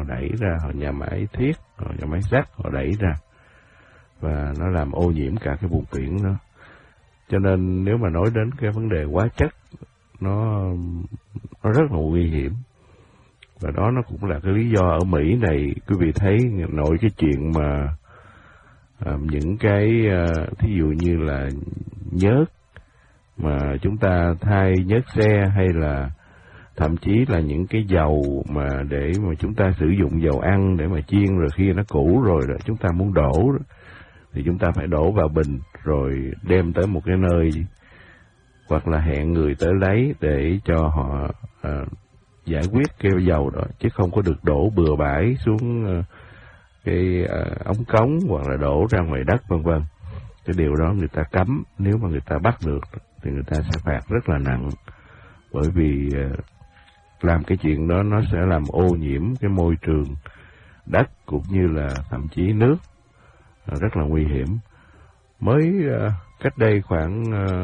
đẩy ra, họ nhà máy thiết, họ nhà máy sắt họ đẩy ra, và nó làm ô nhiễm cả cái vùng biển đó. Cho nên nếu mà nói đến cái vấn đề hóa chất, nó rất là nguy hiểm. Và đó nó cũng là cái lý do ở Mỹ này, quý vị thấy nội cái chuyện mà những cái thí dụ như là nhớt mà chúng ta thay nhớt xe, hay là thậm chí là những cái dầu mà để mà chúng ta sử dụng dầu ăn để mà chiên, rồi khi nó cũ rồi đó, chúng ta muốn đổ đó, thì chúng ta phải đổ vào bình rồi đem tới một cái nơi, hoặc là hẹn người tới lấy để cho họ giải quyết cái dầu đó, chứ không có được đổ bừa bãi xuống cái ống cống hoặc là đổ ra ngoài đất vân vân. Cái điều đó người ta cấm, nếu mà người ta bắt được thì người ta sẽ phạt rất là nặng, bởi vì làm cái chuyện đó nó sẽ làm ô nhiễm cái môi trường đất cũng như là thậm chí nước, rất là nguy hiểm. Mới cách đây khoảng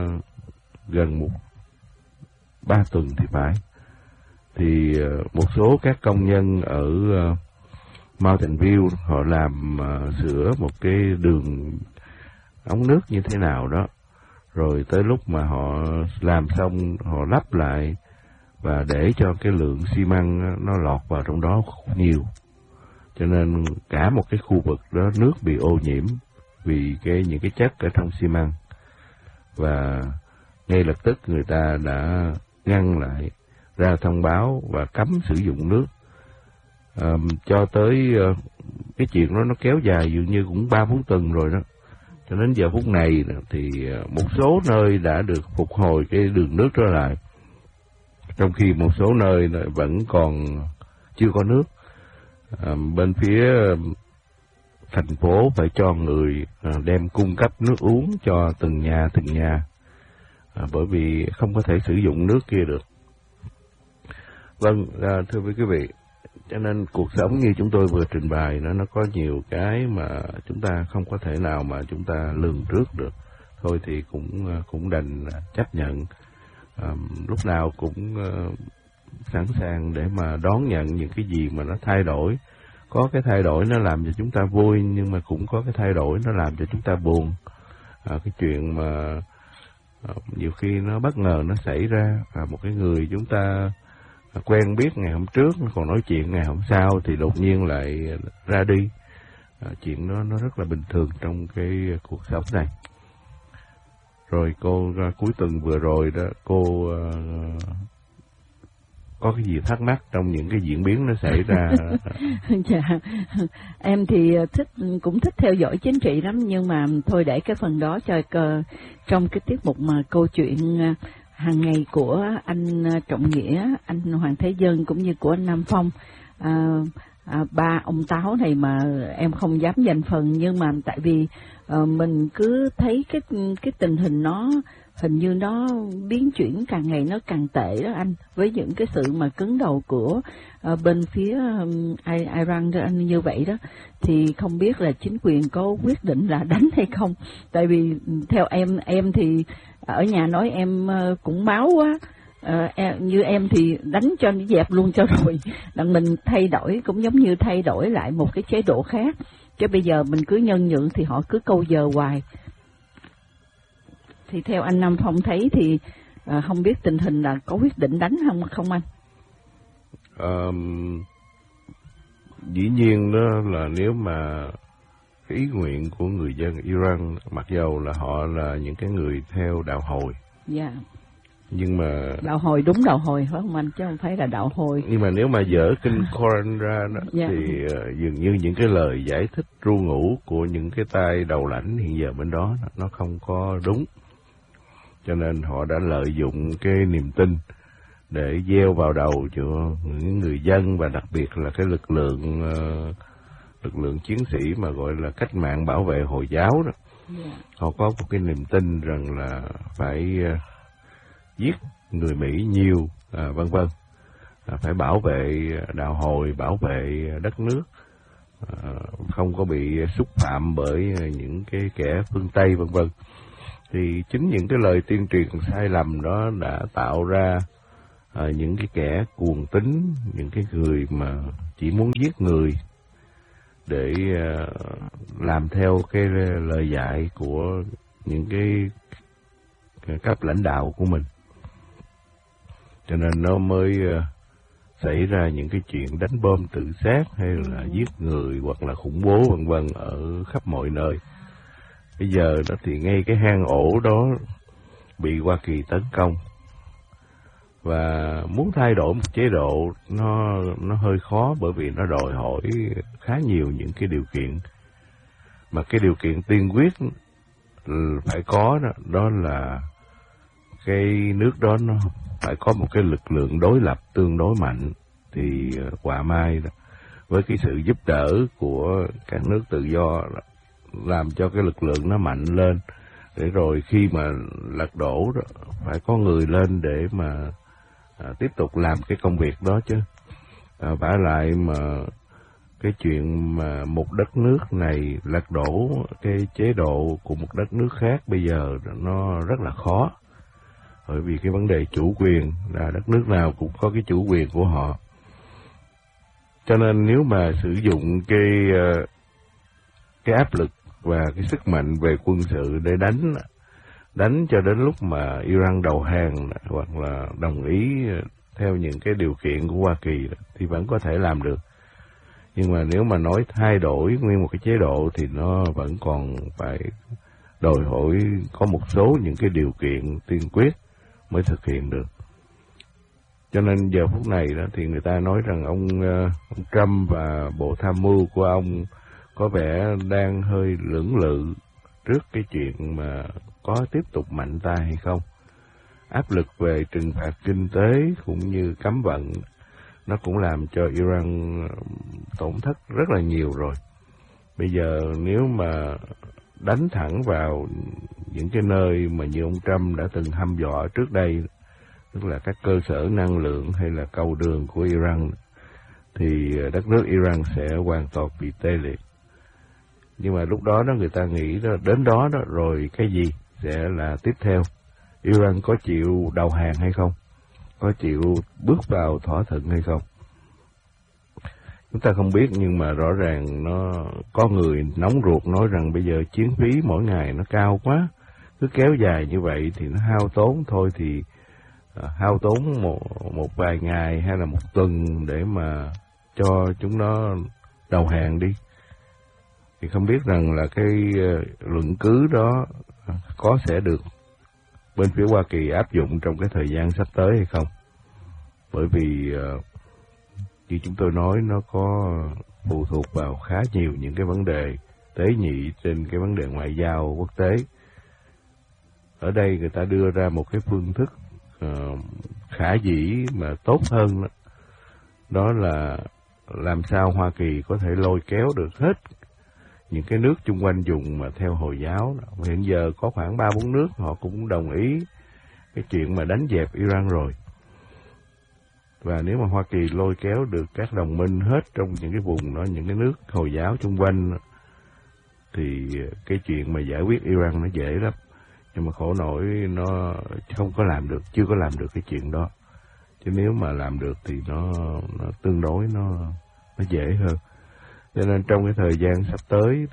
gần 3 tuần thì phải, thì một số các công nhân ở Mountain View họ làm sửa một cái đường ống nước như thế nào đó, rồi tới lúc mà họ làm xong họ lắp lại và để cho cái lượng xi măng nó lọt vào trong đó nhiều, cho nên cả một cái khu vực đó nước bị ô nhiễm vì những cái chất ở trong xi măng, và ngay lập tức người ta đã ngăn lại, ra thông báo và cấm sử dụng nước. Cho tới cái chuyện đó nó kéo dài dường như cũng 3-4 tuần rồi đó. Cho đến giờ phút này thì một số nơi đã được phục hồi cái đường nước trở lại, trong khi một số nơi vẫn còn chưa có nước. Bên phía thành phố phải cho người đem cung cấp nước uống cho từng nhà, bởi vì không có thể sử dụng nước kia được. Vâng, thưa quý vị, cho nên cuộc sống như chúng tôi vừa trình bày nó có nhiều cái mà chúng ta không có thể nào mà chúng ta lường trước được. Thôi thì cũng đành chấp nhận, lúc nào cũng sẵn sàng để mà đón nhận những cái gì mà nó thay đổi. Có cái thay đổi nó làm cho chúng ta vui, nhưng mà cũng có cái thay đổi nó làm cho chúng ta buồn. Cái chuyện mà nhiều khi nó bất ngờ nó xảy ra, và một cái người chúng ta quen biết ngày hôm trước còn nói chuyện ngày hôm sau thì đột nhiên lại ra đi. Chuyện đó nó rất là bình thường trong cái cuộc sống này. Rồi cô cuối tuần vừa rồi đó, cô có cái gì thắc mắc trong những cái diễn biến nó xảy ra? Dạ, em thì cũng thích theo dõi chính trị lắm, nhưng mà thôi để cái phần đó cho trong cái tiết mục mà câu chuyện hàng ngày của anh Trọng Nghĩa, anh Hoàng Thế Dân cũng như của anh Nam Phong. Ba ông Táo này mà em không dám giành phần, nhưng mà tại vì mình cứ thấy cái tình hình nó hình như nó biến chuyển càng ngày nó càng tệ đó anh, với những cái sự mà cứng đầu của bên phía Iran đó anh, như vậy đó thì không biết là chính quyền có quyết định là đánh hay không. Tại vì theo em thì ở nhà nói em cũng máu quá, như em thì đánh cho nó dẹp luôn cho rồi, đặng mình thay đổi cũng giống như thay đổi lại một cái chế độ khác, chứ bây giờ mình cứ nhân nhượng thì họ cứ câu giờ hoài. Thì theo anh Nam Phong thấy thì không biết tình hình là có quyết định đánh không anh? Dĩ nhiên đó là nếu mà cái ý nguyện của người dân Iran, mặc dầu là họ là những cái người theo đạo Hồi. Dạ. Nhưng mà đạo Hồi, đúng đạo Hồi phải không anh, chứ không phải là đạo Hồi. Nhưng mà nếu mà dỡ kinh Koran ra đó, dạ, thì dường như những cái lời giải thích ru ngủ của những cái tay đầu lãnh hiện giờ bên đó nó không có đúng. Cho nên họ đã lợi dụng cái niềm tin để gieo vào đầu cho những người dân, và đặc biệt là cái lực lượng chiến sĩ mà gọi là cách mạng bảo vệ Hồi giáo đó. Họ có một cái niềm tin rằng là phải giết người Mỹ nhiều, vân vân, phải bảo vệ đạo Hồi, bảo vệ đất nước, không có bị xúc phạm bởi những cái kẻ phương Tây, vân vân. Thì chính những cái lời tuyên truyền sai lầm đó đã tạo ra những cái kẻ cuồng tín, những cái người mà chỉ muốn giết người để làm theo cái lời dạy của những cái cấp lãnh đạo của mình. Cho nên nó mới xảy ra những cái chuyện đánh bom tự sát hay là giết người hoặc là khủng bố vân vân ở khắp mọi nơi. Bây giờ đó thì ngay cái hang ổ đó bị Hoa Kỳ tấn công, và muốn thay đổi một chế độ nó hơi khó, bởi vì nó đòi hỏi khá nhiều những cái điều kiện, mà cái điều kiện tiên quyết phải có đó là cái nước đó nó phải có một cái lực lượng đối lập tương đối mạnh. Thì quả mai với cái sự giúp đỡ của các nước tự do làm cho cái lực lượng nó mạnh lên, để rồi khi mà lật đổ đó, phải có người lên để mà tiếp tục làm cái công việc đó chứ. Vả lại mà cái chuyện mà một đất nước này lật đổ cái chế độ của một đất nước khác bây giờ nó rất là khó, bởi vì cái vấn đề chủ quyền là đất nước nào cũng có cái chủ quyền của họ. Cho nên nếu mà sử dụng cái áp lực và cái sức mạnh về quân sự để đánh cho đến lúc mà Iran đầu hàng hoặc là đồng ý theo những cái điều kiện của Hoa Kỳ thì vẫn có thể làm được. Nhưng mà nếu mà nói thay đổi nguyên một cái chế độ thì nó vẫn còn phải đòi hỏi có một số những cái điều kiện tiên quyết mới thực hiện được. Cho nên giờ phút này đó thì người ta nói rằng ông Trump và bộ tham mưu của ông có vẻ đang hơi lưỡng lự trước cái chuyện mà có tiếp tục mạnh tay hay không. Áp lực về trừng phạt kinh tế cũng như cấm vận nó cũng làm cho Iran tổn thất rất là nhiều rồi. Bây giờ nếu mà đánh thẳng vào những cái nơi mà như ông Trump đã từng hăm dọa trước đây, tức là các cơ sở năng lượng hay là cầu đường của Iran, thì đất nước Iran sẽ hoàn toàn bị tê liệt. Nhưng mà lúc đó người ta nghĩ đến đó rồi cái gì sẽ là tiếp theo? Iran có chịu đầu hàng hay không? Có chịu bước vào thỏa thuận hay không? Chúng ta không biết, nhưng mà rõ ràng nó có người nóng ruột nói rằng bây giờ chiến phí mỗi ngày nó cao quá, cứ kéo dài như vậy thì nó hao tốn thôi, thì hao tốn một vài ngày hay là một tuần để mà cho chúng nó đầu hàng đi. Thì không biết rằng là cái luận cứ đó có sẽ được bên phía Hoa Kỳ áp dụng trong cái thời gian sắp tới hay không. Bởi vì như chúng tôi nói, nó có phụ thuộc vào khá nhiều những cái vấn đề tế nhị trên cái vấn đề ngoại giao quốc tế. Ở đây người ta đưa ra một cái phương thức khả dĩ mà tốt hơn đó là làm sao Hoa Kỳ có thể lôi kéo được hết những cái nước chung quanh vùng mà theo Hồi giáo. Hiện giờ có khoảng 3-4 nước họ cũng đồng ý cái chuyện mà đánh dẹp Iran rồi. Và nếu mà Hoa Kỳ lôi kéo được các đồng minh hết trong những cái vùng đó, những cái nước Hồi giáo chung quanh, thì cái chuyện mà giải quyết Iran nó dễ lắm. Nhưng mà khổ nổi nó không có làm được, chưa có làm được cái chuyện đó. Chứ nếu mà làm được thì nó tương đối nó dễ hơn. Cho nên trong cái thời gian sắp tới,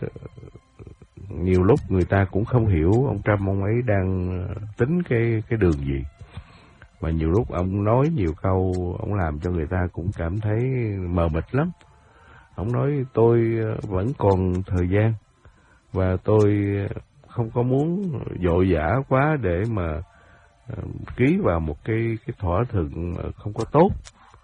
nhiều lúc người ta cũng không hiểu ông Trump ông ấy đang tính cái đường gì. Mà nhiều lúc ông nói nhiều câu, ông làm cho người ta cũng cảm thấy mờ mịt lắm. Ông nói tôi vẫn còn thời gian và tôi không có muốn vội vã quá để mà ký vào một cái thỏa thuận không có tốt.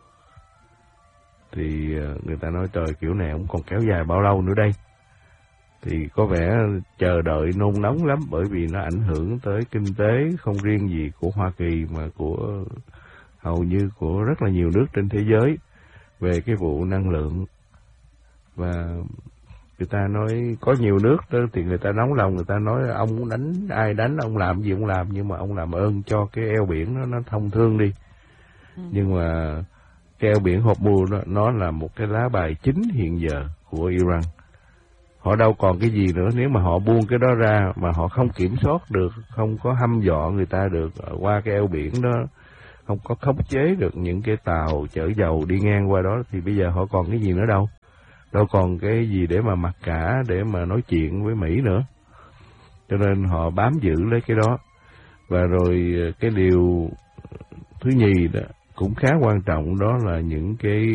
Thì người ta nói trời, kiểu này ông còn kéo dài bao lâu nữa đây? Thì có vẻ chờ đợi nôn nóng lắm, bởi vì nó ảnh hưởng tới kinh tế không riêng gì của Hoa Kỳ mà của hầu như của rất là nhiều nước trên thế giới về cái vụ năng lượng. Và người ta nói có nhiều nước đó thì người ta nóng lòng, người ta nói ông đánh ai đánh, ông làm gì ông làm, nhưng mà ông làm ơn cho cái eo biển nó thông thương đi. Nhưng mà cái eo biển Hormuz nó là một cái lá bài chính hiện giờ của Iran. Họ đâu còn cái gì nữa, nếu mà họ buông cái đó ra mà họ không kiểm soát được, không có hăm dọa người ta được qua cái eo biển đó, không có khống chế được những cái tàu chở dầu đi ngang qua đó, thì bây giờ họ còn cái gì nữa đâu. Đâu còn cái gì để mà mặc cả, để mà nói chuyện với Mỹ nữa. Cho nên họ bám giữ lấy cái đó. Và rồi cái điều thứ nhì đó cũng khá quan trọng, đó là những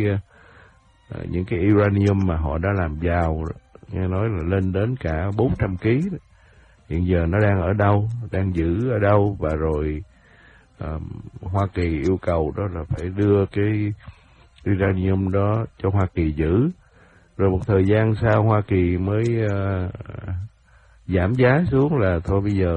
cái uranium mà họ đã làm giàu, nghe nói là lên đến cả 400 kg. Hiện giờ nó đang ở đâu, đang giữ ở đâu, và rồi Hoa Kỳ yêu cầu đó là phải đưa cái uranium đó cho Hoa Kỳ giữ. Rồi một thời gian sau Hoa Kỳ mới giảm giá xuống là thôi bây giờ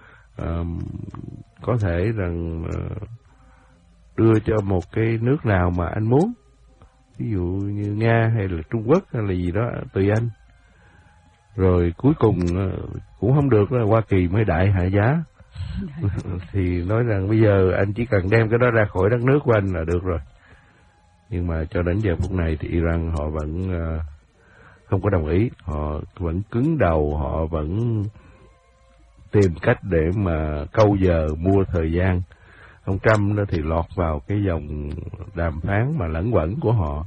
có thể rằng đưa cho một cái nước nào mà anh muốn, ví dụ như Nga hay là Trung Quốc hay là gì đó, tùy anh. Rồi cuối cùng cũng không được, là Hoa Kỳ mới đại hạ giá. Thì nói rằng bây giờ anh chỉ cần đem cái đó ra khỏi đất nước của anh là được rồi. Nhưng mà cho đến giờ phút này thì Iran họ vẫn không có đồng ý, họ vẫn cứng đầu, họ vẫn tìm cách để mà câu giờ mua thời gian. Ông Trump đó thì lọt vào cái dòng đàm phán mà lẫn quẩn của họ.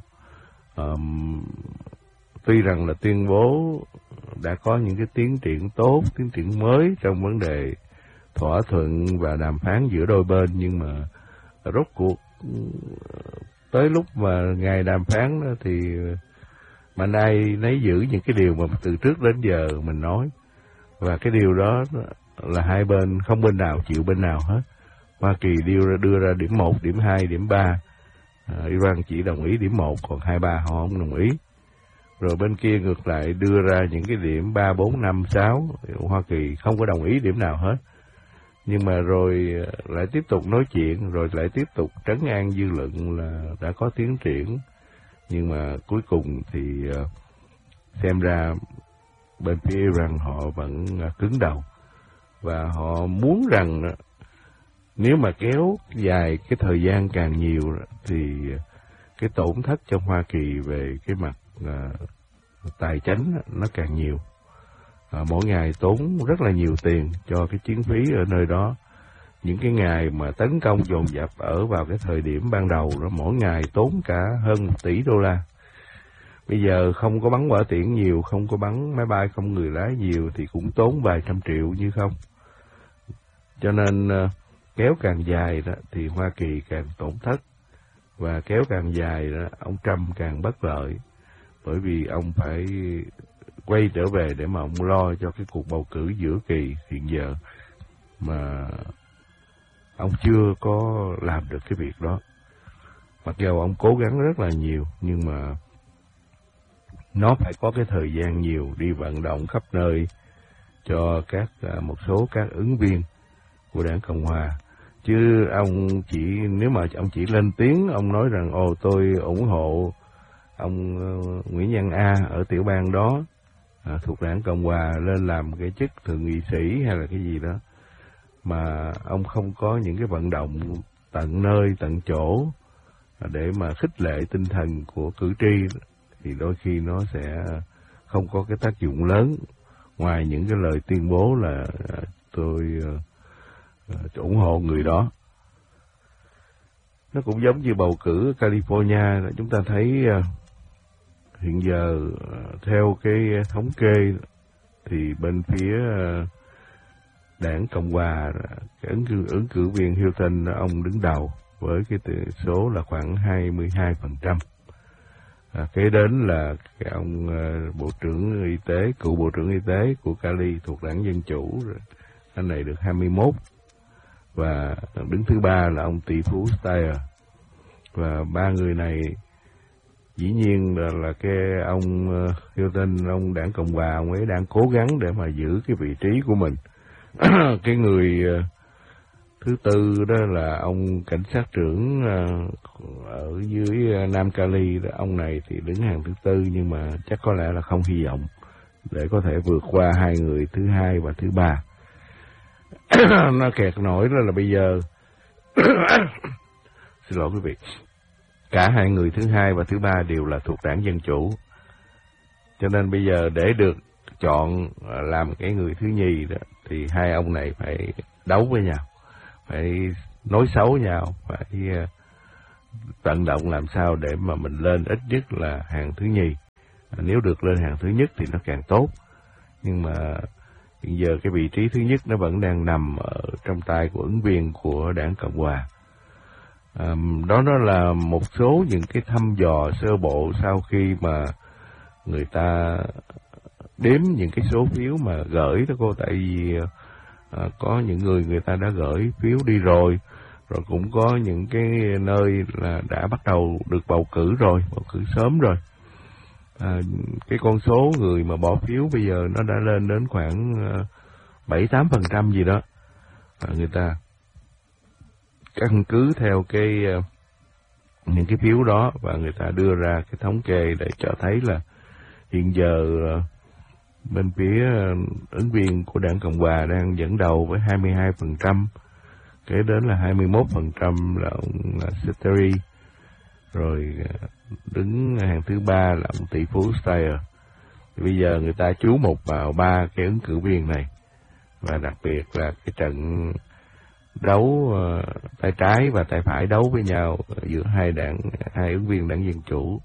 Tuy rằng là tuyên bố đã có những cái tiến triển tốt, tiến triển mới trong vấn đề thỏa thuận và đàm phán giữa đôi bên, nhưng mà rốt cuộc tới lúc mà ngày đàm phán đó thì mạnh ai nấy giữ những cái điều mà từ trước đến giờ mình nói. Và cái điều đó là hai bên, không bên nào chịu bên nào hết. Hoa Kỳ đưa ra điểm 1, điểm 2, điểm 3. Iran chỉ đồng ý điểm 1, còn 2, 3 họ không đồng ý. Rồi bên kia ngược lại đưa ra những cái điểm 3, 4, 5, 6. Hoa Kỳ không có đồng ý điểm nào hết. Nhưng mà rồi lại tiếp tục nói chuyện, rồi lại tiếp tục trấn an dư luận là đã có tiến triển. Nhưng mà cuối cùng thì xem ra bên phía Iran họ vẫn cứng đầu. Và họ muốn rằng nếu mà kéo dài cái thời gian càng nhiều thì cái tổn thất cho Hoa Kỳ về cái mặt tài chánh nó càng nhiều. Mỗi ngày tốn rất là nhiều tiền cho cái chiến phí ở nơi đó. Những cái ngày mà tấn công dồn dập ở vào cái thời điểm ban đầu đó, mỗi ngày tốn cả hơn 1 tỷ đô la. Bây giờ không có bắn hỏa tiễn nhiều, không có bắn máy bay không người lái nhiều thì cũng tốn vài trăm triệu như không. Cho nên kéo càng dài đó thì Hoa Kỳ càng tổn thất, và kéo càng dài đó ông Trump càng bất lợi, bởi vì ông phải quay trở về để mà ông lo cho cái cuộc bầu cử giữa kỳ hiện giờ mà ông chưa có làm được cái việc đó. Mặc dù ông cố gắng rất là nhiều, nhưng mà nó phải có cái thời gian nhiều đi vận động khắp nơi cho một số các ứng viên của đảng Cộng Hòa. Chứ ông nếu mà ông chỉ lên tiếng, ông nói rằng tôi ủng hộ ông Nguyễn Văn A ở tiểu bang đó thuộc đảng Cộng Hòa lên làm cái chức thượng nghị sĩ hay là cái gì đó, mà ông không có những cái vận động tận nơi tận chỗ để mà khích lệ tinh thần của cử tri, thì đôi khi nó sẽ không có cái tác dụng lớn, ngoài những cái lời tuyên bố là tôi ủng hộ người đó. Nó cũng giống như bầu cử California, chúng ta thấy hiện giờ theo cái thống kê thì bên phía đảng Cộng Hòa, cái ứng cử viên Hilton ông đứng đầu với cái tỷ số là khoảng 22%. Kế đến là cái ông bộ trưởng y tế, cựu bộ trưởng y tế của Cali thuộc đảng Dân Chủ, anh này được 21. Và đứng thứ ba là ông tỷ phú Steyer. Và ba người này dĩ nhiên là cái ông Hilton, ông đảng Cộng Hòa, ông ấy đang cố gắng để mà giữ cái vị trí của mình. Cái người thứ tư đó là ông cảnh sát trưởng ở dưới Nam Cali đó, ông này thì đứng hàng thứ tư, nhưng mà chắc có lẽ là không hy vọng để có thể vượt qua hai người thứ hai và thứ ba. Nó kẹt nổi đó là bây giờ xin lỗi quý vị, cả hai người thứ hai và thứ ba đều là thuộc đảng Dân Chủ, cho nên bây giờ để được chọn làm cái người thứ nhì đó thì hai ông này phải đấu với nhau, phải nói xấu nhau, phải vận động làm sao để mà mình lên ít nhất là hàng thứ nhì. Nếu được lên hàng thứ nhất thì nó càng tốt. Nhưng mà hiện giờ cái vị trí thứ nhất nó vẫn đang nằm ở trong tay của ứng viên của Đảng Cộng Hòa. Đó là một số những cái thăm dò sơ bộ sau khi mà người ta đếm những cái số phiếu mà gửi đó cô. Tại vì có những người ta đã gửi phiếu đi rồi cũng có những cái nơi là đã bắt đầu được bầu cử rồi, bầu cử sớm rồi. Cái con số người mà bỏ phiếu bây giờ nó đã lên đến khoảng 7-8% gì đó. Người ta căn cứ theo những cái phiếu đó và người ta đưa ra cái thống kê để cho thấy là hiện giờ bên phía ứng viên của Đảng Cộng Hòa đang dẫn đầu với 22%, kế đến là 21% là ông Slattery, rồi đứng hàng thứ ba là ông tỷ phú Steyer. Thì bây giờ người ta chú mục vào ba cái ứng cử viên này, và đặc biệt là cái trận đấu tay trái và tay phải đấu với nhau giữa hai ứng viên Đảng Dân Chủ.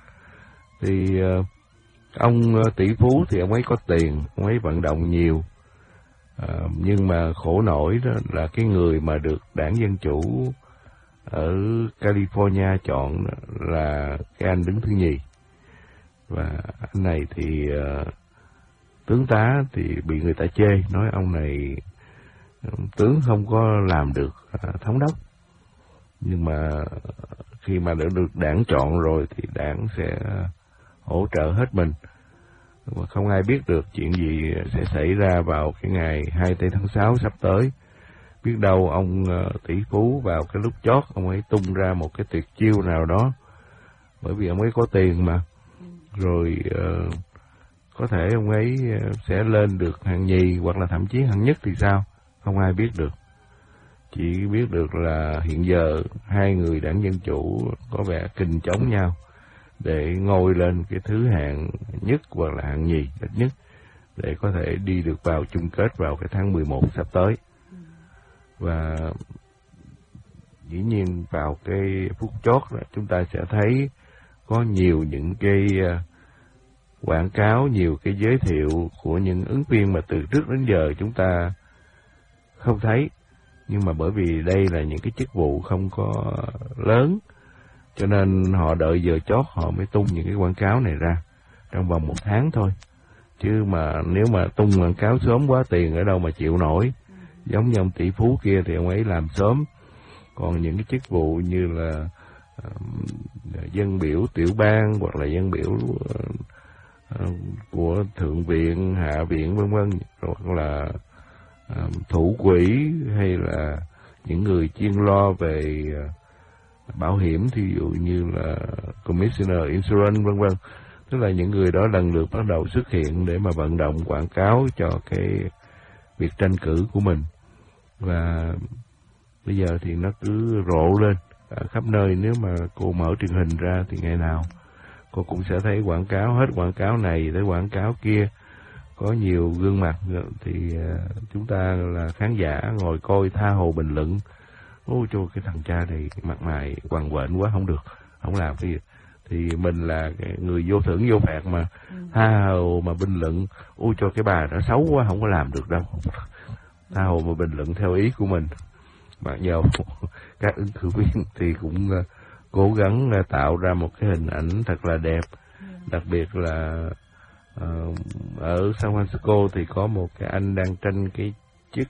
Thì ông tỷ phú thì ông ấy có tiền, ông ấy vận động nhiều, nhưng mà khổ nổi đó là cái người mà được Đảng Dân Chủ ở California chọn là cái anh đứng thứ nhì. Và anh này thì tướng tá thì bị người ta chê, nói ông này tướng không có làm được thống đốc. Nhưng mà khi mà đã được đảng chọn rồi thì đảng sẽ hỗ trợ hết mình. Mà không ai biết được chuyện gì sẽ xảy ra vào cái ngày 24 tháng 6 sắp tới. Biết đâu ông tỷ phú vào cái lúc chót ông ấy tung ra một cái tuyệt chiêu nào đó, bởi vì ông ấy có tiền mà. Rồi có thể ông ấy sẽ lên được hạng nhì hoặc là thậm chí hạng nhất thì sao, không ai biết được. Chỉ biết được là hiện giờ hai người Đảng Dân Chủ có vẻ kình chống nhau để ngồi lên cái thứ hạng nhất hoặc là hạng nhì ít nhất, để có thể đi được vào chung kết vào cái tháng 11 sắp tới. Và dĩ nhiên vào cái phút chót đó, chúng ta sẽ thấy có nhiều những cái quảng cáo, nhiều cái giới thiệu của những ứng viên mà từ trước đến giờ chúng ta không thấy. Nhưng mà bởi vì đây là những cái chức vụ không có lớn, cho nên họ đợi giờ chót họ mới tung những cái quảng cáo này ra trong vòng 1 tháng thôi. Chứ mà nếu mà tung quảng cáo sớm quá, tiền ở đâu mà chịu nổi. Giống như ông tỷ phú kia thì ông ấy làm sớm. Còn những cái chức vụ như là dân biểu tiểu bang hoặc là dân biểu của thượng viện, hạ viện vân vân, hoặc là thủ quỹ hay là những người chuyên lo về bảo hiểm, thí dụ như là Commissioner Insurance vân vân, tức là những người đó lần lượt bắt đầu xuất hiện để mà vận động quảng cáo cho cái việc tranh cử của mình. Và bây giờ thì nó cứ rộ lên khắp nơi. Nếu mà cô mở truyền hình ra thì ngày nào cô cũng sẽ thấy quảng cáo, hết quảng cáo này tới quảng cáo kia, có nhiều gương mặt. Thì chúng ta là khán giả ngồi coi tha hồ bình luận. Ôi trời, cái thằng cha này mặt mày quằn quện quá, không được, không làm cái gì. Thì mình là người vô thưởng vô phạt mà, tha hồ mà bình luận. Ôi cho cái bà nó xấu quá, không có làm được đâu. Tha hồ mà bình luận theo ý của mình. Mặc dù các ứng cử viên thì cũng cố gắng tạo ra một cái hình ảnh thật là đẹp. Đặc biệt là ở San Francisco thì có một cái anh đang tranh cái chức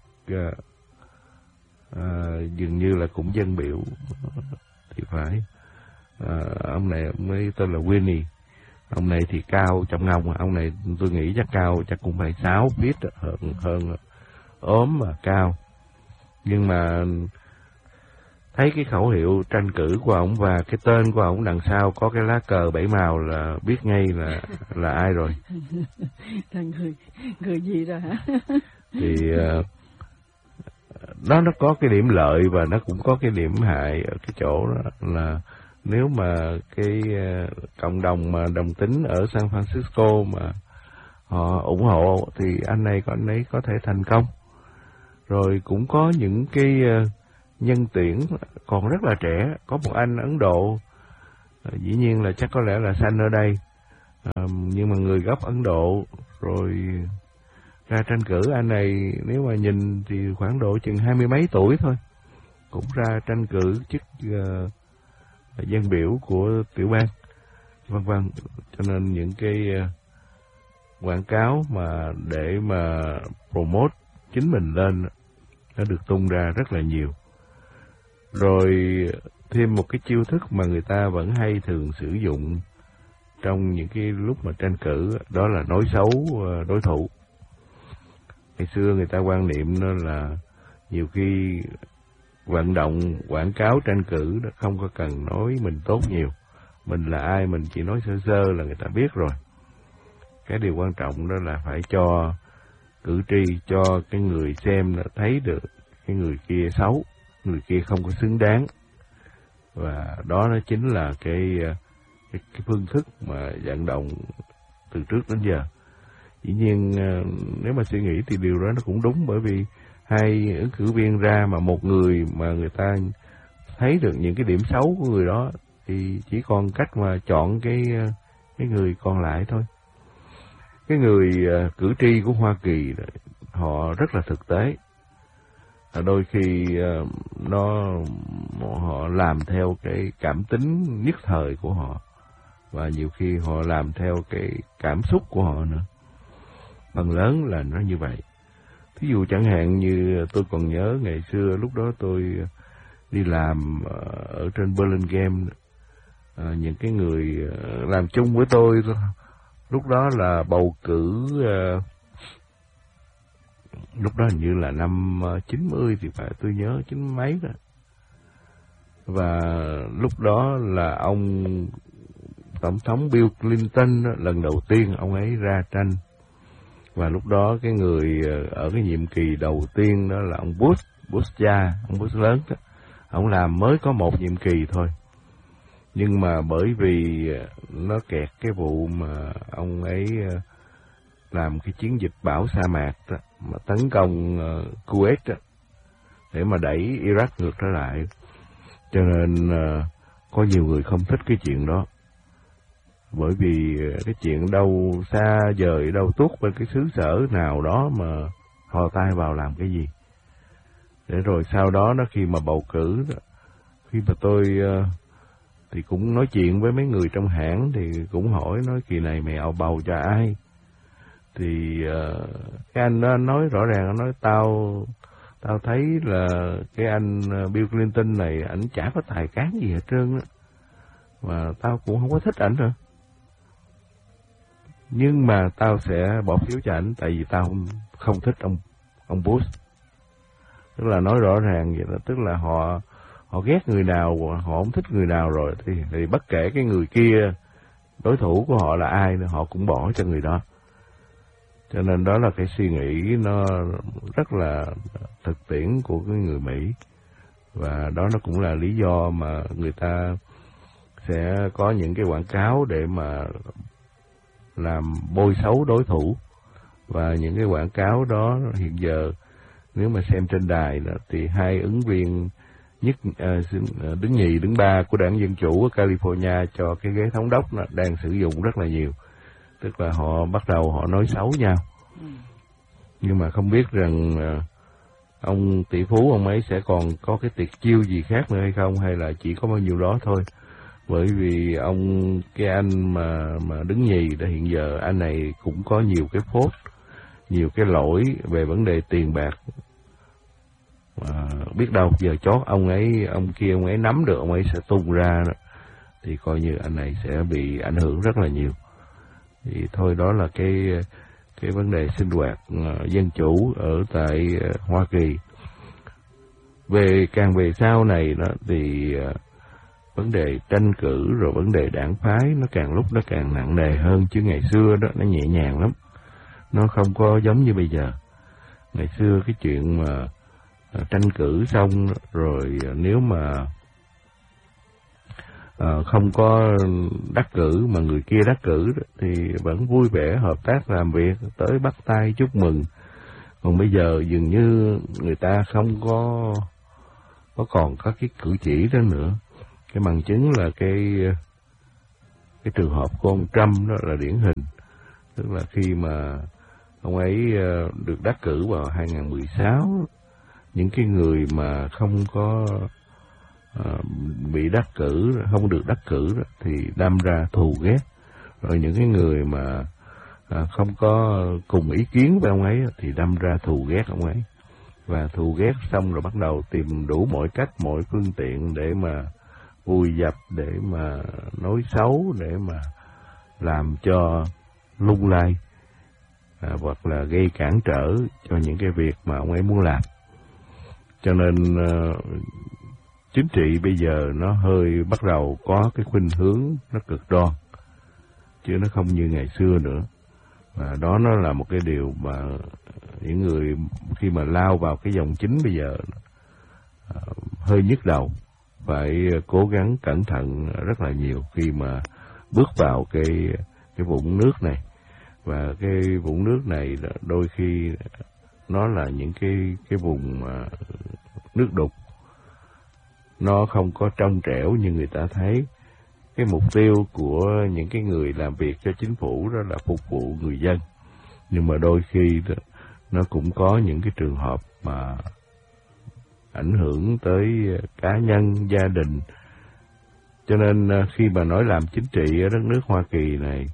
dường như là cũng dân biểu thì phải. Ông này ông ấy tên là Winnie. Ông này thì cao trong ngông, ông này tôi nghĩ chắc cao chắc cũng phải 6 feet, hơn ốm mà cao. Nhưng mà thấy cái khẩu hiệu tranh cử của ông và cái tên của ông đằng sau có cái lá cờ 7 màu là biết ngay là ai rồi. Là người gì rồi hả? Thì nó có cái điểm lợi và nó cũng có cái điểm hại ở cái chỗ đó là nếu mà cái cộng đồng mà đồng tính ở San Francisco mà họ ủng hộ thì anh ấy có thể thành công. Rồi cũng có những cái nhân tuyển còn rất là trẻ. Có một anh Ấn Độ, dĩ nhiên là chắc có lẽ là sanh ở đây, nhưng mà người gốc Ấn Độ, rồi ra tranh cử. Anh này nếu mà nhìn thì khoảng độ chừng 20 mấy tuổi thôi, cũng ra tranh cử chức dân biểu của tiểu bang, vân vân. Cho nên những cái quảng cáo mà để mà promote chính mình lên nó được tung ra rất là nhiều. Rồi thêm một cái chiêu thức mà người ta vẫn hay thường sử dụng trong những cái lúc mà tranh cử, đó là nói xấu đối thủ. Ngày xưa người ta quan niệm đó là nhiều khi vận động quảng cáo tranh cử đó không có cần nói mình tốt nhiều, mình là ai mình chỉ nói sơ sơ là người ta biết rồi. Cái điều quan trọng đó là phải cho cử tri, cho cái người xem thấy được cái người kia xấu, người kia không có xứng đáng. Và đó nó chính là cái phương thức mà vận động từ trước đến giờ. Dĩ nhiên nếu mà suy nghĩ thì điều đó nó cũng đúng, bởi vì hai ứng cử viên ra mà một người mà người ta thấy được những cái điểm xấu của người đó thì chỉ còn cách mà chọn cái người còn lại thôi. Cái người cử tri của Hoa Kỳ họ rất là thực tế. Đôi khi họ làm theo cái cảm tính nhất thời của họ, và nhiều khi họ làm theo cái cảm xúc của họ nữa. Phần lớn là nó như vậy. Thí dụ chẳng hạn như tôi còn nhớ ngày xưa lúc đó tôi đi làm ở trên Burlingame, những cái người làm chung với tôi lúc đó là bầu cử, lúc đó hình như là năm 90 thì phải, tôi nhớ 90 mấy đó. Và lúc đó là ông Tổng thống Bill Clinton đó, lần đầu tiên ông ấy ra tranh. Và lúc đó cái người ở cái nhiệm kỳ đầu tiên đó là ông Bush cha, ông Bush lớn đó. Ông làm mới có một nhiệm kỳ thôi. Nhưng mà bởi vì nó kẹt cái vụ mà ông ấy làm cái chiến dịch bão sa mạc đó, mà tấn công Kuwait đó, để mà đẩy Iraq ngược trở lại. Cho nên có nhiều người không thích cái chuyện đó. Bởi vì cái chuyện đâu xa vời, đâu tuốt bên cái xứ sở nào đó mà thò tay vào làm cái gì. Để rồi sau đó khi mà bầu cử, khi mà tôi thì cũng nói chuyện với mấy người trong hãng, thì cũng hỏi, nói kỳ này mày bầu cho ai? Thì cái anh đó anh nói rõ ràng, anh nói tao thấy là cái anh Bill Clinton này ảnh chả có tài cán gì hết trơn á, mà tao cũng không có thích ảnh nữa. Nhưng mà tao sẽ bỏ phiếu cho ảnh tại vì tao không thích ông Bush. Tức là nói rõ ràng vậy đó, tức là họ ghét người nào, họ không thích người nào rồi thì bất kể cái người kia đối thủ của họ là ai, họ cũng bỏ cho người đó. Cho nên đó là cái suy nghĩ nó rất là thực tiễn của cái người Mỹ. Và đó nó cũng là lý do mà người ta sẽ có những cái quảng cáo để mà làm bôi xấu đối thủ. Và những cái quảng cáo đó hiện giờ nếu mà xem trên đài đó, thì hai ứng viên đứng nhì, đứng ba của đảng Dân Chủ ở California cho cái ghế thống đốc đang sử dụng rất là nhiều. Tức là họ bắt đầu họ nói xấu nhau. Nhưng mà không biết rằng ông tỷ phú ông ấy sẽ còn có cái tiệc chiêu gì khác nữa hay không, hay là chỉ có bao nhiêu đó thôi. Bởi vì cái anh mà đứng nhì đó, hiện giờ anh này cũng có nhiều cái phốt, nhiều cái lỗi về vấn đề tiền bạc. Biết đâu giờ chót ông kia ông ấy nắm được, ông ấy sẽ tung ra đó, thì coi như anh này sẽ bị ảnh hưởng rất là nhiều. Thì thôi, đó là cái vấn đề sinh hoạt dân chủ ở tại Hoa Kỳ. Càng về sau này đó thì vấn đề tranh cử rồi vấn đề đảng phái nó càng lúc nó càng nặng nề hơn, chứ ngày xưa đó nó nhẹ nhàng lắm, nó không có giống như bây giờ. Ngày xưa cái chuyện mà tranh cử xong rồi nếu mà không có đắc cử mà người kia đắc cử thì vẫn vui vẻ hợp tác làm việc, tới bắt tay chúc mừng. Còn bây giờ dường như người ta không có còn có cái cử chỉ đó nữa. Cái bằng chứng là cái trường hợp của ông Trump đó là điển hình. Tức là khi mà ông ấy được đắc cử vào 2016, những cái người mà không có bị đắc cử, không được đắc cử đó, thì đâm ra thù ghét. Rồi những cái người mà không có cùng ý kiến với ông ấy thì đâm ra thù ghét ông ấy. Và thù ghét xong rồi bắt đầu tìm đủ mọi cách, mọi phương tiện để mà vùi dập, để mà nói xấu, để mà làm cho lung lay, hoặc là gây cản trở cho những cái việc mà ông ấy muốn làm. Cho nên chính trị bây giờ nó hơi bắt đầu có cái khuynh hướng nó cực đoan, chứ nó không như ngày xưa nữa. Và đó nó là một cái điều mà những người khi mà lao vào cái dòng chính bây giờ hơi nhức đầu, phải cố gắng cẩn thận rất là nhiều khi mà bước vào cái vũng nước này. Và cái vũng nước này đôi khi nó là những cái vùng nước đục, nó không có trong trẻo như người ta thấy. Cái mục tiêu của những cái người làm việc cho chính phủ đó là phục vụ người dân, nhưng mà đôi khi nó cũng có những cái trường hợp mà ảnh hưởng tới cá nhân, gia đình. Cho nên khi mà nói làm chính trị ở đất nước Hoa Kỳ này,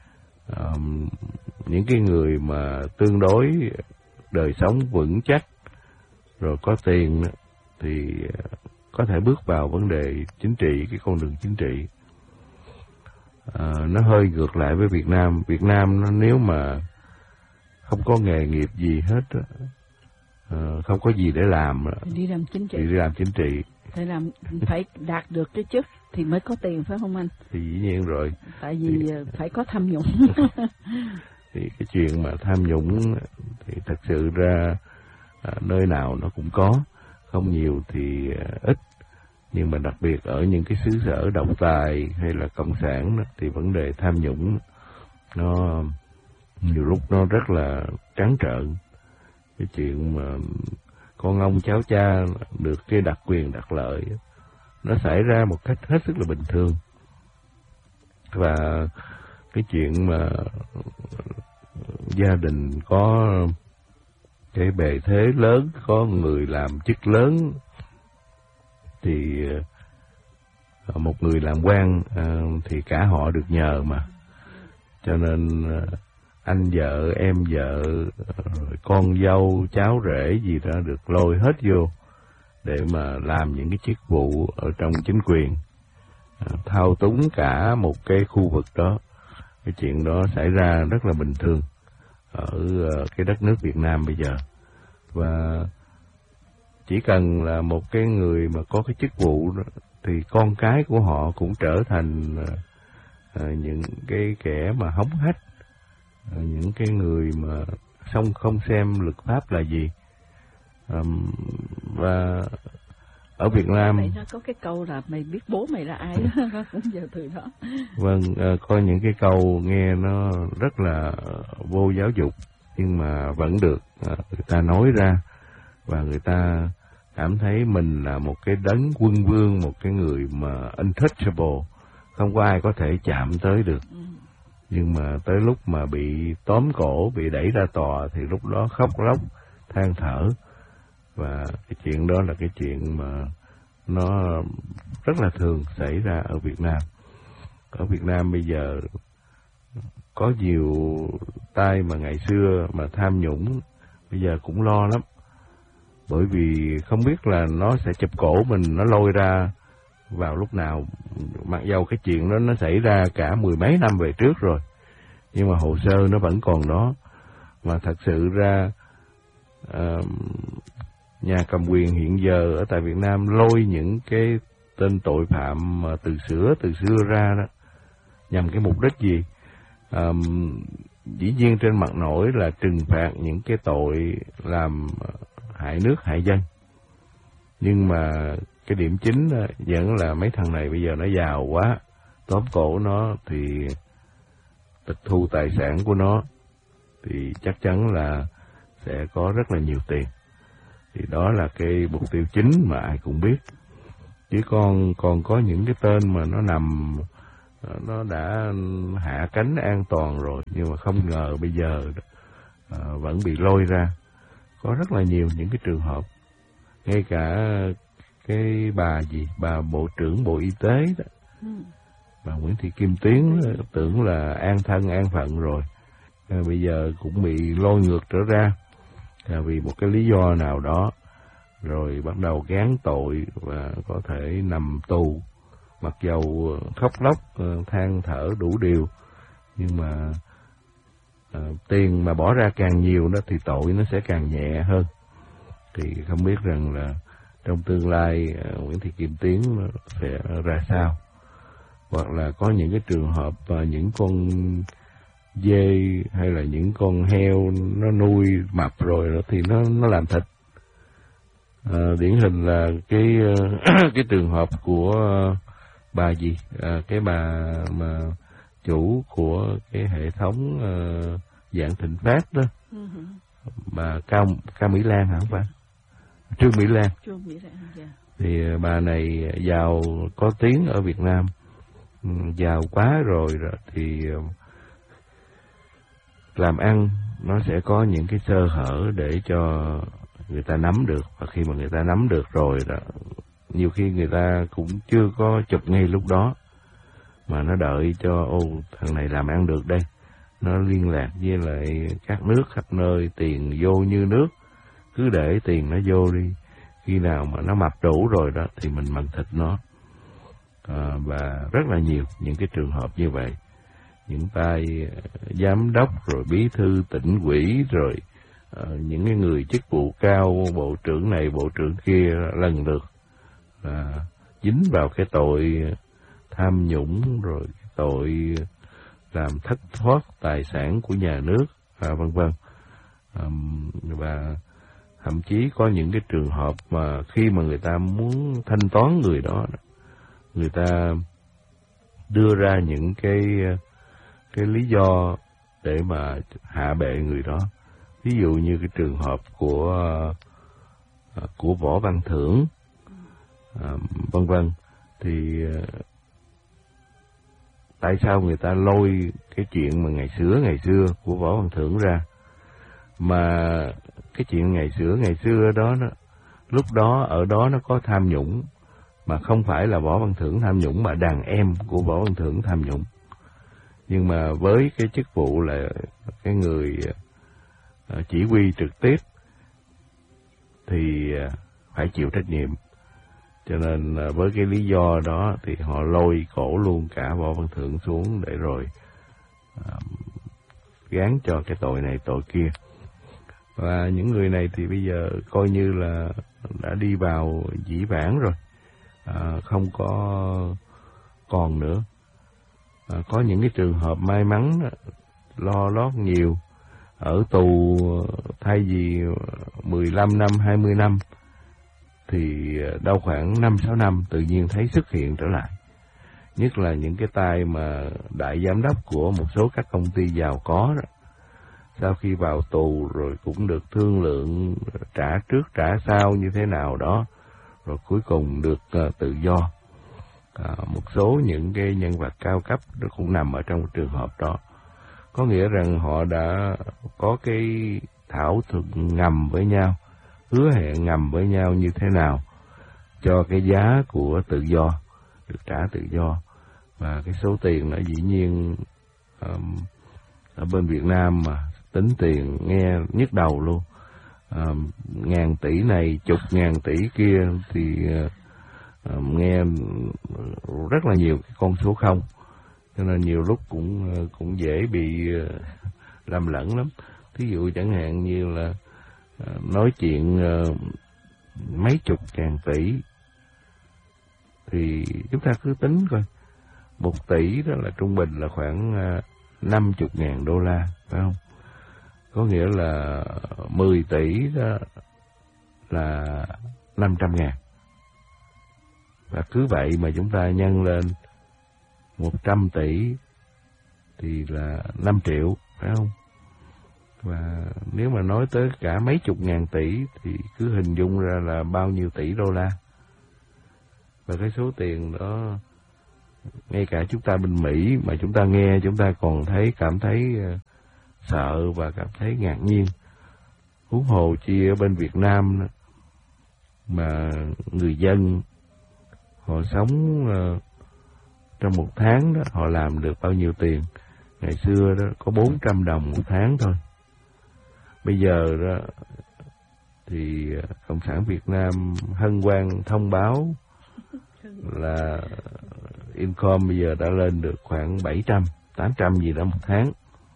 những cái người mà tương đối đời sống vững chắc rồi có tiền thì có thể bước vào vấn đề chính trị, cái con đường chính trị. Nó hơi ngược lại với Việt Nam. Việt Nam nó nếu mà không có nghề nghiệp gì hết, không có gì để làm, đi làm chính trị. Đi làm chính trị. Phải đạt được cái chức thì mới có tiền, phải không anh? Thì dĩ nhiên rồi. Tại vì phải có tham nhũng. Thì cái chuyện mà tham nhũng thì thật sự ra nơi nào nó cũng có, không nhiều thì ít. Nhưng mà đặc biệt ở những cái xứ sở độc tài hay là cộng sản đó, thì vấn đề tham nhũng nó nhiều lúc nó rất là trắng trợn. Cái chuyện mà con ông cháu cha được cái đặc quyền đặc lợi nó xảy ra một cách hết sức là bình thường. Và cái chuyện mà gia đình có cái bề thế lớn, có người làm chức lớn, thì một người làm quan thì cả họ được nhờ mà. Cho nên anh vợ, em vợ, con dâu, cháu rể gì đó được lôi hết vô để mà làm những cái chức vụ ở trong chính quyền, thao túng cả một cái khu vực đó. Cái chuyện đó xảy ra rất là bình thường ở cái đất nước Việt Nam bây giờ. Và chỉ cần là một cái người mà có cái chức vụ đó, thì con cái của họ cũng trở thành những cái kẻ mà hống hách, những cái người mà không xem luật pháp là gì. Và ở Việt Nam vậy nó có cái câu là mày biết bố mày là ai đó, cũng giờ từ đó. Vâng, có những cái câu nghe nó rất là vô giáo dục, nhưng mà vẫn được người ta nói ra, và người ta cảm thấy mình là một cái đấng quân vương, một cái người mà untouchable, không có ai có thể chạm tới được. Nhưng mà tới lúc mà bị tóm cổ, bị đẩy ra tòa thì lúc đó khóc lóc, than thở. Và cái chuyện đó là cái chuyện mà nó rất là thường xảy ra ở Việt Nam. Ở Việt Nam bây giờ có nhiều tay mà ngày xưa mà tham nhũng bây giờ cũng lo lắm. Bởi vì không biết là nó sẽ chụp cổ mình, nó lôi ra vào lúc nào. Mặc dầu cái chuyện đó nó xảy ra cả mười mấy năm về trước rồi, nhưng mà hồ sơ nó vẫn còn đó. Mà thật sự ra nhà cầm quyền hiện giờ ở tại Việt Nam lôi những cái tên tội phạm mà từ xưa ra đó nhằm cái mục đích gì? Dĩ nhiên trên mặt nổi là trừng phạt những cái tội làm hại nước hại dân, nhưng mà cái điểm chính vẫn là mấy thằng này bây giờ nó giàu quá, tóm cổ nó thì tịch thu tài sản của nó, thì chắc chắn là sẽ có rất là nhiều tiền. Thì đó là cái mục tiêu chính mà ai cũng biết. Chỉ còn có những cái tên mà nó đã hạ cánh an toàn rồi, nhưng mà không ngờ bây giờ vẫn bị lôi ra. Có rất là nhiều những cái trường hợp, ngay cả cái bà Bộ trưởng Bộ Y tế đó, bà Nguyễn Thị Kim Tiến tưởng là an thân an phận rồi, bây giờ cũng bị lôi ngược trở ra vì một cái lý do nào đó, rồi bắt đầu gán tội và có thể nằm tù, mặc dầu khóc lóc than thở đủ điều, nhưng mà tiền mà bỏ ra càng nhiều đó thì tội nó sẽ càng nhẹ hơn. Thì không biết rằng là trong tương lai Nguyễn Thị Kim Tiến sẽ ra sao, hoặc là có những cái trường hợp những con dê hay là những con heo nó nuôi mập rồi thì nó làm thịt. Điển hình là cái trường hợp của bà cái bà mà chủ của cái hệ thống Vạn Thịnh Phát đó, bà Cao Mỹ Lan hả, không phải Trương Mỹ Lan. Yeah. Thì bà này giàu có tiếng ở Việt Nam, giàu quá rồi thì làm ăn nó sẽ có những cái sơ hở để cho người ta nắm được, và khi mà người ta nắm được rồi đó, nhiều khi người ta cũng chưa có chụp ngay lúc đó, mà nó đợi cho thằng này làm ăn được đây, nó liên lạc với lại các nước khắp nơi, tiền vô như nước, cứ để tiền nó vô đi, khi nào mà nó mập đủ rồi đó thì mình mần thịt nó. Và rất là nhiều những cái trường hợp như vậy, những tay giám đốc rồi bí thư tỉnh ủy rồi những cái người chức vụ cao, bộ trưởng này bộ trưởng kia lần lượt dính vào cái tội tham nhũng, rồi tội làm thất thoát tài sản của nhà nước, vân vân. Và thậm chí có những cái trường hợp mà khi mà người ta muốn thanh toán người đó, người ta đưa ra những cái lý do để mà hạ bệ người đó. Ví dụ như cái trường hợp của Võ Văn Thưởng, vân vân. Thì tại sao người ta lôi cái chuyện mà ngày xưa của Võ Văn Thưởng ra? Mà cái chuyện ngày xưa đó, lúc đó ở đó nó có tham nhũng, mà không phải là Võ Văn Thưởng tham nhũng, mà đàn em của Võ Văn Thưởng tham nhũng. Nhưng mà với cái chức vụ là cái người chỉ huy trực tiếp thì phải chịu trách nhiệm. Cho nên với cái lý do đó thì họ lôi cổ luôn cả Võ Văn Thưởng xuống để rồi gán cho cái tội này tội kia. Và những người này thì bây giờ coi như là đã đi vào dĩ vãng rồi, không có còn nữa. Có những cái trường hợp may mắn lo lót nhiều, ở tù thay vì 15 năm, 20 năm thì đâu khoảng 5-6 năm tự nhiên thấy xuất hiện trở lại. Nhất là những cái tay mà đại giám đốc của một số các công ty giàu có đó, sau khi vào tù rồi cũng được thương lượng trả trước trả sau như thế nào đó, rồi cuối cùng được tự do. Một số những cái nhân vật cao cấp nó cũng nằm ở trong trường hợp đó. Có nghĩa rằng họ đã có cái thảo thuận ngầm với nhau, hứa hẹn ngầm với nhau như thế nào cho cái giá của tự do, được trả tự do. Và cái số tiền nó dĩ nhiên ở bên Việt Nam mà tính tiền nghe nhức đầu luôn. Ngàn tỷ này, chục ngàn tỷ kia thì nghe rất là nhiều cái con số không, cho nên nhiều lúc cũng dễ bị lầm lẫn lắm. Thí dụ chẳng hạn như là nói chuyện mấy chục ngàn tỷ thì chúng ta cứ tính coi, 1 tỷ đó là trung bình là khoảng 50.000 đô la, phải không? Có nghĩa là 10 tỷ đó là 500.000. Và cứ vậy mà chúng ta nhân lên 100 tỷ thì là 5 triệu, phải không? Và nếu mà nói tới cả mấy chục ngàn tỷ thì cứ hình dung ra là bao nhiêu tỷ đô la. Và cái số tiền đó, ngay cả chúng ta bên Mỹ mà chúng ta nghe, chúng ta còn cảm thấy sợ và cảm thấy ngạc nhiên. Huống hồ chi ở bên Việt Nam đó, mà người dân họ sống trong một tháng đó, họ làm được bao nhiêu tiền. Ngày xưa đó có 400 đồng một tháng thôi. Bây giờ đó thì Cộng sản Việt Nam hân hoan thông báo là income bây giờ đã lên được khoảng 700, 800 gì đó một tháng.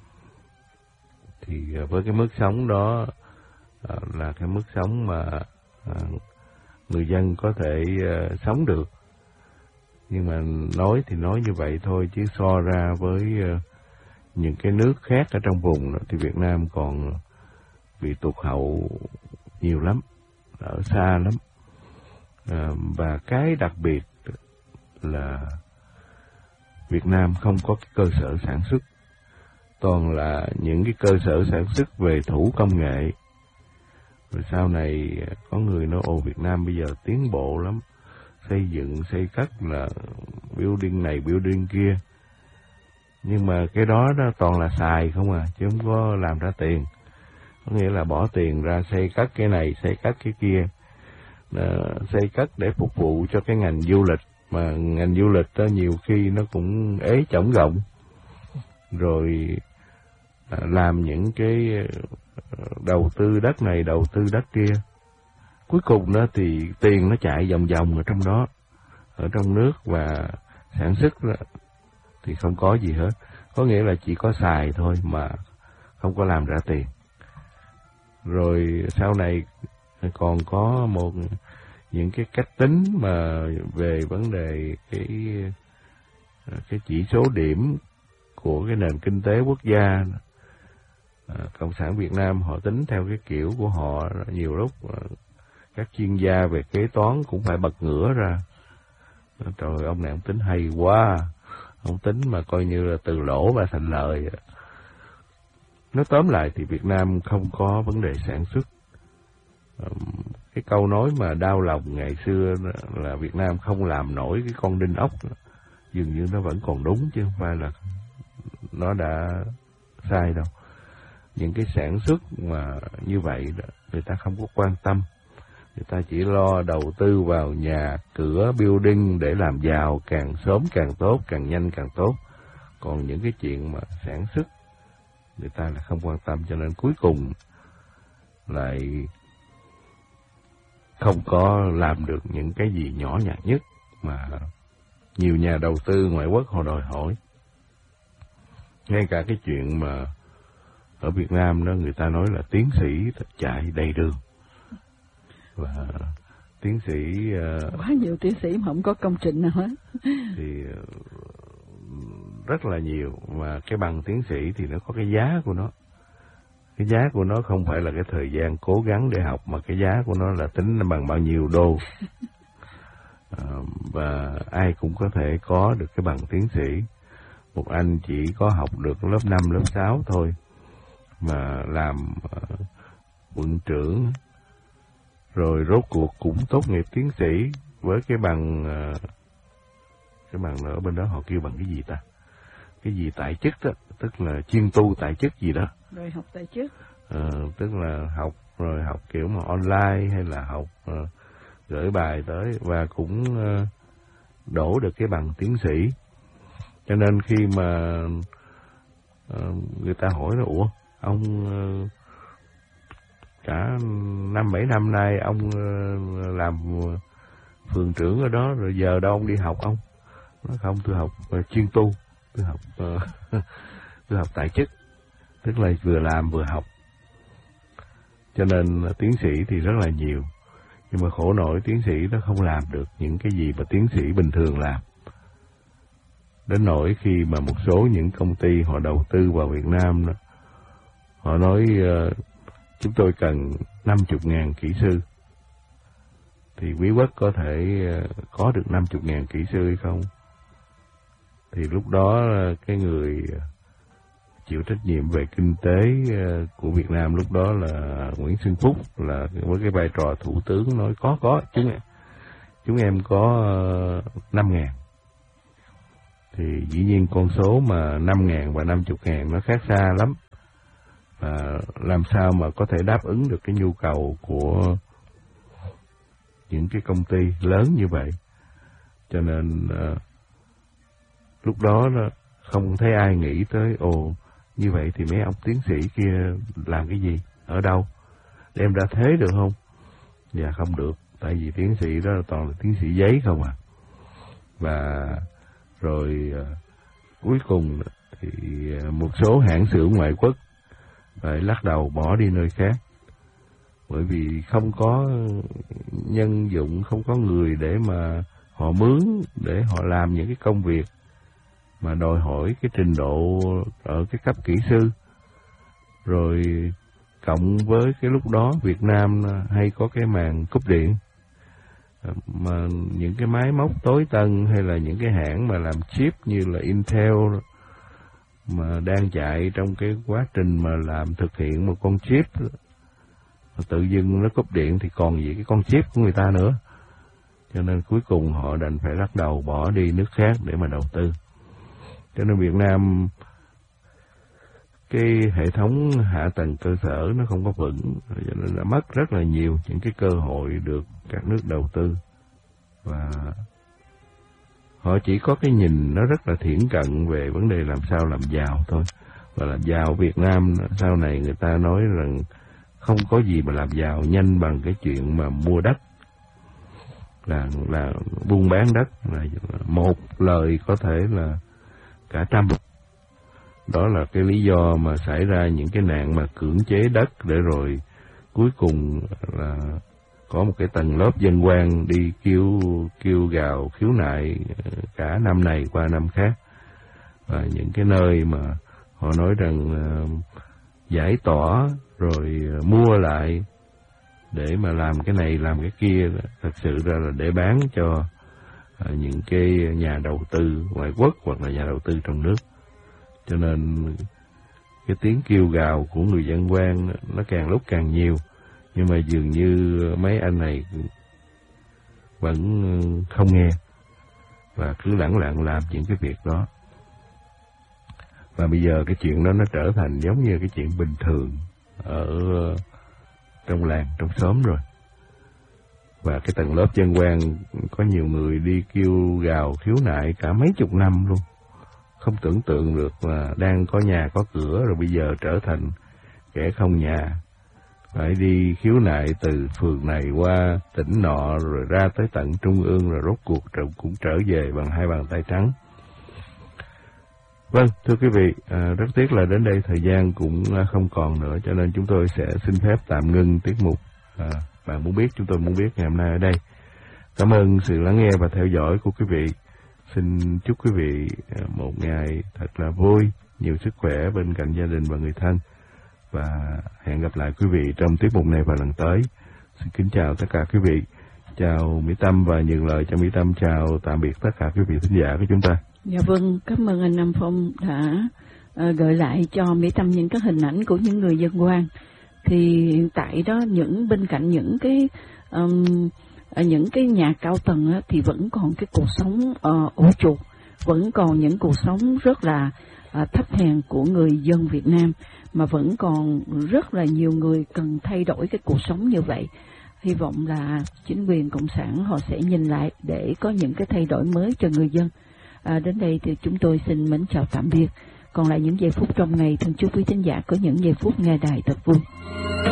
Thì với cái mức sống đó là cái mức sống mà người dân có thể sống được. Nhưng mà nói thì nói như vậy thôi, chứ so ra với những cái nước khác ở trong vùng đó, thì Việt Nam còn bị tụt hậu nhiều lắm, ở xa lắm. Và cái đặc biệt là Việt Nam không có cái cơ sở sản xuất, toàn là những cái cơ sở sản xuất về thủ công nghệ. Rồi sau này có người nói Việt Nam bây giờ tiến bộ lắm, xây dựng xây cất là building này building kia. Nhưng mà cái đó toàn là xài không à, chứ không có làm ra tiền. Có nghĩa là bỏ tiền ra xây cất cái này, xây cất cái kia, xây cất để phục vụ cho cái ngành du lịch. Mà ngành du lịch đó nhiều khi nó cũng ế chổng gọng. Rồi làm những cái đầu tư đất này, đầu tư đất kia. Cuối cùng đó thì tiền nó chạy vòng vòng ở trong đó, ở trong nước, và sản xuất đó thì không có gì hết. Có nghĩa là chỉ có xài thôi mà không có làm ra tiền. Rồi sau này còn có những cái cách tính mà về vấn đề cái chỉ số điểm của cái nền kinh tế quốc gia. Cộng sản Việt Nam họ tính theo cái kiểu của họ, nhiều lúc các chuyên gia về kế toán cũng phải bật ngửa ra. Trời ơi, ông này ông tính hay quá, ông tính mà coi như là từ lỗ và thành lời. Nói tóm lại thì Việt Nam không có vấn đề sản xuất. Cái câu nói mà đau lòng ngày xưa là Việt Nam không làm nổi cái con đinh ốc, dường như nó vẫn còn đúng, chứ không phải là nó đã sai đâu. Những cái sản xuất mà như vậy đó, người ta không có quan tâm. Người ta chỉ lo đầu tư vào nhà cửa, building để làm giàu, càng sớm càng tốt, càng nhanh càng tốt. Còn những cái chuyện mà sản xuất, người ta là không quan tâm, cho nên cuối cùng lại không có làm được những cái gì nhỏ nhặt nhất mà nhiều nhà đầu tư ngoại quốc họ đòi hỏi. Ngay cả cái chuyện mà ở Việt Nam đó, người ta nói là tiến sĩ chạy đầy đường. Và tiến sĩ quá nhiều tiến sĩ mà không có công trình nào hết. Thì rất là nhiều, mà cái bằng tiến sĩ thì nó có cái giá của nó. Cái giá của nó không phải là cái thời gian cố gắng để học, mà cái giá của nó là tính bằng bao nhiêu đô. Và ai cũng có thể có được cái bằng tiến sĩ. Một anh chỉ có học được lớp 5, lớp 6 thôi, mà làm quận trưởng, rồi rốt cuộc cũng tốt nghiệp tiến sĩ với cái bằng ở bên đó họ kêu bằng cái gì ta? Cái gì tại chức đó, tức là chuyên tu tại chức gì đó. Rồi học tại chức. Tức là học rồi học kiểu mà online, hay là học gửi bài tới, và cũng đổ được cái bằng tiến sĩ. Cho nên khi mà người ta hỏi là ủa, ông cả 5-7 năm nay ông làm phường trưởng ở đó, rồi giờ đâu ông đi học ông? Nói không, tôi học chuyên tu, tôi học tại chức, tức là vừa làm vừa học. Cho nên tiến sĩ thì rất là nhiều, nhưng mà khổ nổi tiến sĩ nó không làm được những cái gì mà tiến sĩ bình thường làm. Đến nỗi khi mà một số những công ty họ đầu tư vào Việt Nam đó, họ nói chúng tôi cần 50.000 kỹ sư. Thì quý quốc có thể có được 50.000 kỹ sư hay không? Thì lúc đó cái người chịu trách nhiệm về kinh tế của Việt Nam lúc đó là Nguyễn Xuân Phúc, là với cái vai trò thủ tướng nói có chúng em có 5.000. Thì dĩ nhiên con số mà 5.000 và 50.000 nó khác xa lắm, và làm sao mà có thể đáp ứng được cái nhu cầu của những cái công ty lớn như vậy. Cho nên lúc đó không thấy ai nghĩ tới như vậy thì mấy ông tiến sĩ kia làm cái gì, ở đâu, đem ra thế được không? Dạ không được, tại vì tiến sĩ đó toàn là tiến sĩ giấy không à. Và rồi cuối cùng thì một số hãng xưởng ngoại quốc phải lắc đầu bỏ đi nơi khác, bởi vì không có nhân dụng, không có người để mà họ mướn để họ làm những cái công việc mà đòi hỏi cái trình độ ở cái cấp kỹ sư. Rồi cộng với cái lúc đó Việt Nam hay có cái màn cúp điện, mà những cái máy móc tối tân hay là những cái hãng mà làm chip như là Intel mà đang chạy trong cái quá trình mà làm thực hiện một con chip, tự dưng nó cúp điện thì còn gì cái con chip của người ta nữa. Cho nên cuối cùng họ đành phải lắc đầu bỏ đi nước khác để mà đầu tư. Cho nên Việt Nam cái hệ thống hạ tầng cơ sở nó không có vững, cho nên là mất rất là nhiều những cái cơ hội được các nước đầu tư. Và họ chỉ có cái nhìn nó rất là thiển cận về vấn đề làm sao làm giàu thôi. Và làm giàu Việt Nam sau này người ta nói rằng không có gì mà làm giàu nhanh bằng cái chuyện mà mua đất, là buôn bán đất, là một lời có thể là cả trăm. Đó là cái lý do mà xảy ra những cái nạn mà cưỡng chế đất, để rồi cuối cùng là có một cái tầng lớp dân quan đi kêu gào khiếu nại cả năm này qua năm khác. Và những cái nơi mà họ nói rằng giải tỏa rồi mua lại để mà làm cái này làm cái kia, thật sự ra là để bán cho những cái nhà đầu tư ngoại quốc hoặc là nhà đầu tư trong nước. Cho nên cái tiếng kêu gào của người dân quan nó càng lúc càng nhiều, nhưng mà dường như mấy anh này vẫn không nghe và cứ lẳng lặng làm những cái việc đó. Và bây giờ cái chuyện đó nó trở thành giống như cái chuyện bình thường ở trong làng, trong xóm rồi. Và cái tầng lớp dân quan có nhiều người đi kêu gào khiếu nại cả mấy chục năm luôn. Không tưởng tượng được là đang có nhà có cửa rồi bây giờ trở thành kẻ không nhà, phải đi khiếu nại từ phường này qua tỉnh nọ rồi ra tới tận trung ương, rồi rốt cuộc cũng trở về bằng hai bàn tay trắng. Vâng, thưa quý vị, rất tiếc là đến đây thời gian cũng không còn nữa, cho nên chúng tôi sẽ xin phép tạm ngưng tiết mục Bạn Muốn Biết, Chúng Tôi Muốn Biết ngày hôm nay ở đây. Cảm ơn sự lắng nghe và theo dõi của quý vị. Xin chúc quý vị một ngày thật là vui, nhiều sức khỏe bên cạnh gia đình và người thân. Và hẹn gặp lại quý vị trong tiết mục này vào lần tới. Xin kính chào tất cả quý vị. Chào Mỹ Tâm và nhường lời cho Mỹ Tâm chào tạm biệt tất cả quý vị thính giả của chúng ta. Dạ vâng, cảm ơn anh Nam Phong đã gợi lại cho Mỹ Tâm những cái hình ảnh của những người dân quan. Thì hiện tại đó, bên cạnh những cái nhà cao tầng á, thì vẫn còn cái cuộc sống ổ chuột, vẫn còn những cuộc sống rất là thấp hèn của người dân Việt Nam, mà vẫn còn rất là nhiều người cần thay đổi cái cuộc sống như vậy. Hy vọng là chính quyền cộng sản họ sẽ nhìn lại để có những cái thay đổi mới cho người dân. Đến đây thì chúng tôi xin mến chào tạm biệt. Còn lại những giây phút trong ngày, thân chúc quý thính giả có những giây phút nghe đài thật vui.